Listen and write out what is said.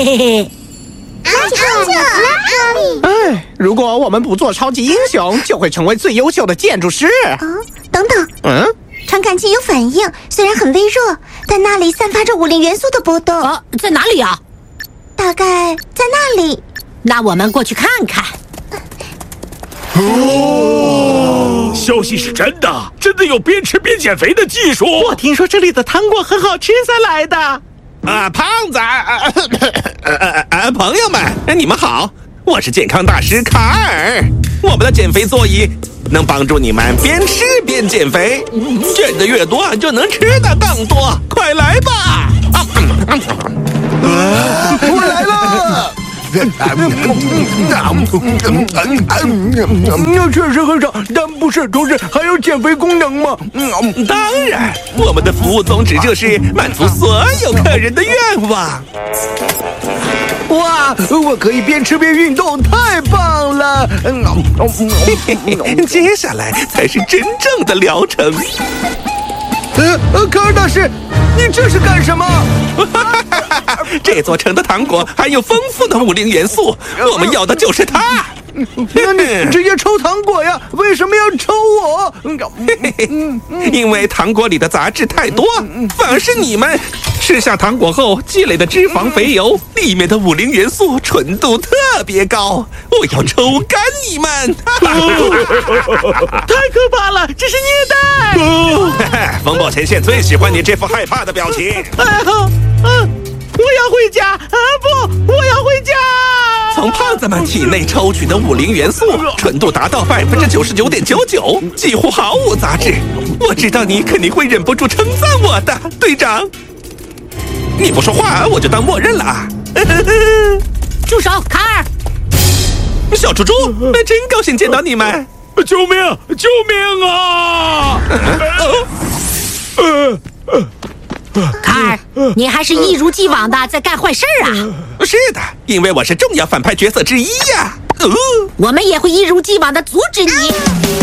嘿嘿。 哎，如果我们不做超级英雄，就会成为最优秀的建筑师。 等等，传感器有反应，虽然很微弱，但那里散发着武灵元素的波动。 在哪里啊？ 大概在那里。 那我们过去看看。 消息是真的，真的有边吃边减肥的技术。 我听说这里的糖果很好吃才来的。 胖子，朋友们，你们好，我是健康大师卡尔。我们的减肥座椅能帮助你们边吃边减肥，减的越多就能吃的更多。快来吧！ 我来了。 那确实很少，但不是同时还有减肥功能吗？ 当然，我们的服务宗旨就是满足所有客人的愿望。 哇，我可以边吃边运动，太棒了！ 接下来才是真正的疗程。 卡尔大师，你这是干什么？ 这座城的糖果含有丰富的武灵元素，我们要的就是它。 那你直接抽糖果呀？为什么要抽我？ 因为糖果里的杂质太多，反而是你们吃下糖果后积累的脂肪肥油，里面的武灵元素纯度特别高。我要抽干你们！ 太可怕了，这是虐待！风暴前线最喜欢你这副害怕的表情。 我要回家！不，我要回家！ 从胖子们体内抽取的武灵元素纯度达到99.99%，几乎毫无杂质。我知道你肯定会忍不住称赞我的，队长。你不说话，我就当默认了。 住手，卡尔！ 小猪猪，真高兴见到你们！ 救命！救命啊！ 卡尔，你还是一如既往的在干坏事啊！ 是的，因为我是重要反派角色之一呀。 我们也会一如既往的阻止你。